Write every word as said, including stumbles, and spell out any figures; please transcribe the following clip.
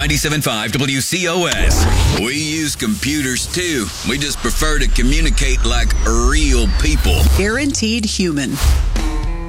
ninety-seven point five W C O S. We use computers too. We just prefer to communicate like real people. Guaranteed human.